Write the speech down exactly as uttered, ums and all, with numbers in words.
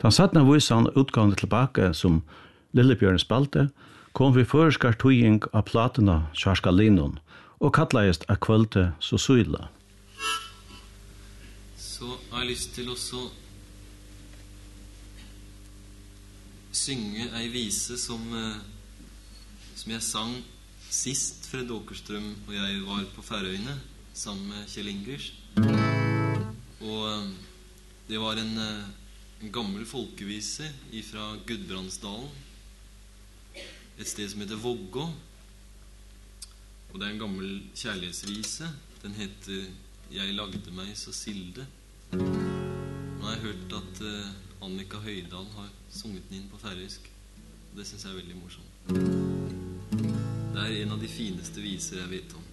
Den sattna visan utgående tilbake som Lillebjørn spalte, kom vi føreskar tøying av platena Kjarska Linon, og kattleist av kvølte så syla. Så har jeg lyst til også synge ei vise som, som jeg sang sist Fred Åkerstrøm og jeg var på Færøyene sammen med Kjell Ingers. Og det var en, en gammel folkevise fra Gudbrandsdalen, et sted som heter Vågå. Og det er en gammel kjærlighetsvise. Den heter «Jeg lagde meg så silde». Nå har jeg hørt at uh, Annika Høydal har sunget den inn på færøysk. Det synes jeg er veldig morsomt. Det er en av de fineste viser jeg vet om.